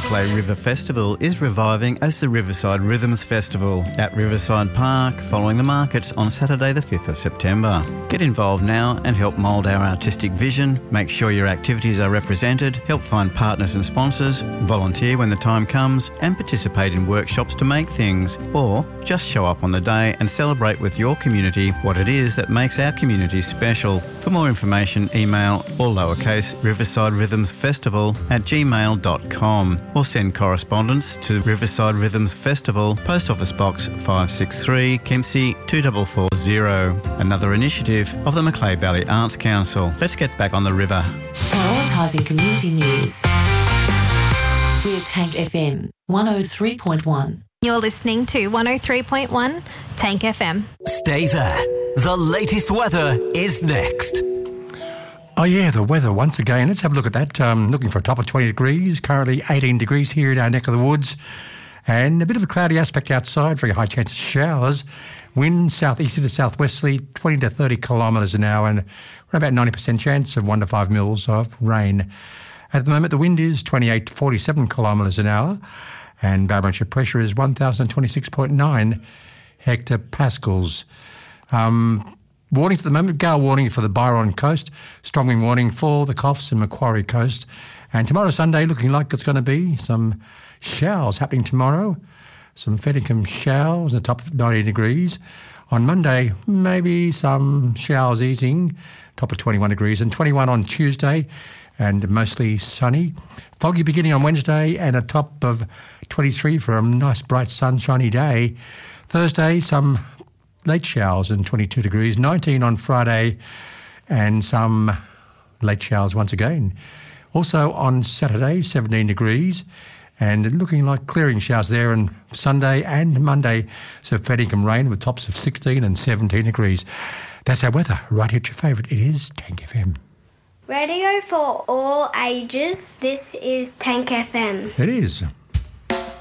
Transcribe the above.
Macleay River Festival is reviving as the Riverside Rhythms Festival at Riverside Park following the markets on Saturday the 5th of September. Get involved now and help mould our artistic vision, make sure your activities are represented, help find partners and sponsors, volunteer when the time comes and participate in workshops to make things, or just show up on the day and celebrate with your community what it is that makes our community special. For more information, email or lowercase riversiderhythmsfestival@gmail.com or send correspondence to Riverside Rhythms Festival, Post Office Box 563, Kempsey 2440. Another initiative of the Macleay Valley Arts Council. Let's get back on the river. Prioritising community news. We're Tank FM 103.1. You're listening to 103.1 Tank FM. Stay there. The latest weather is next. Oh, yeah, the weather once again. Let's have a look at that. Looking for a top of 20 degrees, currently 18 degrees here in our neck of the woods. And a bit of a cloudy aspect outside, very high chance of showers. Wind southeasterly to southwesterly, 20 to 30 kilometres an hour, and around about 90% chance of 1 to 5 mils of rain. At the moment, the wind is 28 to 47 kilometres an hour, and barometric pressure is 1,026.9 hectopascals. Warnings at the moment, gale warning for the Byron coast, strong wind warning for the Coffs and Macquarie coast. And tomorrow, Sunday, looking like it's going to be some showers happening tomorrow. Some Fedicum showers at the top of 90 degrees. On Monday, maybe some showers easing, top of 21 degrees, and 21 on Tuesday, and mostly sunny. Foggy beginning on Wednesday, and a top of 23 for a nice bright sunshiny day. Thursday, some late showers and 22 degrees, 19 on Friday, and some late showers once again. Also on Saturday, 17 degrees, and looking like clearing showers there on Sunday and Monday. So Fedicum rain with tops of 16 and 17 degrees. That's our weather. Right here at your favourite. It is Tank FM. Radio for all ages. This is Tank FM. It is.